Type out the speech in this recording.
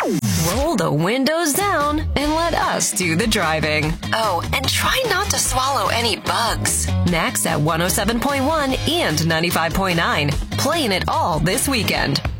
Roll the windows down and let us do the driving. Oh, and try not to swallow any bugs. Next at 107.1 and 95.9. Playing it all this weekend.